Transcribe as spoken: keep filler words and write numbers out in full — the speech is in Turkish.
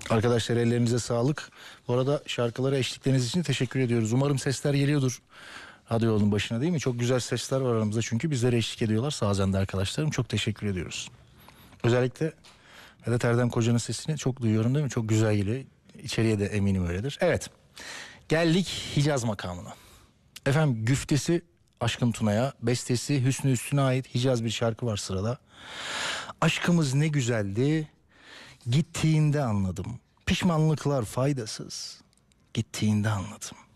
Arkadaşlar ellerinize sağlık. Bu arada şarkılara eşlikleriniz için teşekkür ediyoruz. Umarım sesler geliyordur radyo yolun başına, değil mi? Çok güzel sesler var aramızda çünkü bizlere eşlik ediyorlar Sazende arkadaşlarım. Çok teşekkür ediyoruz. Özellikle Vedat Erdem Koca'nın sesini çok duyuyorum, değil mi? Çok güzel geliyor. İçeriye de eminim öyledir. Evet. Geldik Hicaz makamına. Efendim güftesi Aşkın Tuna'ya, bestesi Hüsnü Üstün'e ait Hicaz bir şarkı var sırada. Aşkımız ne güzeldi, gittiğinde anladım. Pişmanlıklar faydasız, gittiğinde anladım.